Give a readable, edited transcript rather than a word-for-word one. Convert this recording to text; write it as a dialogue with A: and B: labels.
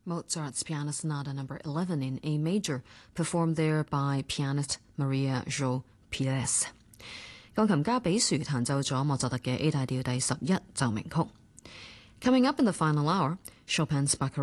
A: Mozart's Piano Sonata No. 11 in A major, performed there by pianist Maria Jo Pires。鋼琴家比殊彈奏咗莫扎特嘅 A 大調第11奏鳴曲。Coming up in the final hour, Chopin's Baccarat